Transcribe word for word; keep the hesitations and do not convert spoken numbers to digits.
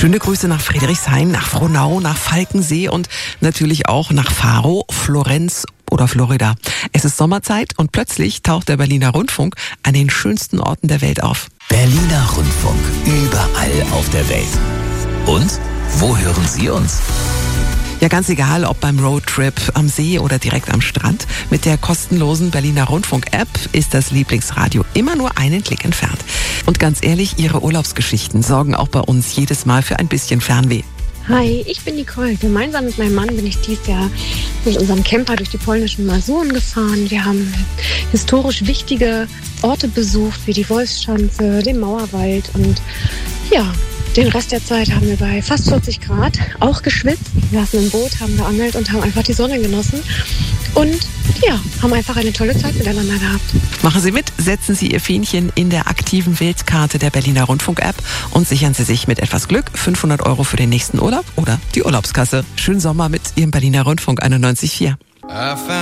Schöne Grüße nach Friedrichshain, nach Frohnau, nach Falkensee und natürlich auch nach Faro, Florenz oder Florida. Es ist Sommerzeit und plötzlich taucht der Berliner Rundfunk an den schönsten Orten der Welt auf. Berliner Rundfunk, überall auf der Welt. Und wo hören Sie uns? Ja, ganz egal, ob beim Roadtrip, am See oder direkt am Strand. Mit der kostenlosen Berliner Rundfunk-App ist das Lieblingsradio immer nur einen Klick entfernt. Und ganz ehrlich, Ihre Urlaubsgeschichten sorgen auch bei uns jedes Mal für ein bisschen Fernweh. Hi, ich bin Nicole. Gemeinsam mit meinem Mann bin ich dieses Jahr mit unserem Camper durch die polnischen Masuren gefahren. Wir haben historisch wichtige Orte besucht, wie die Wolfschanze, den Mauerwald und ja, den Rest der Zeit haben wir bei fast vierzig Grad auch geschwitzt. Wir saßen im Boot, haben geangelt und haben einfach die Sonne genossen. Und ja, haben einfach eine tolle Zeit miteinander gehabt. Machen Sie mit, setzen Sie Ihr Fähnchen in der aktiven Weltkarte der Berliner Rundfunk-App und sichern Sie sich mit etwas Glück fünfhundert Euro für den nächsten Urlaub oder die Urlaubskasse. Schönen Sommer mit Ihrem Berliner Rundfunk einundneunzig Komma vier.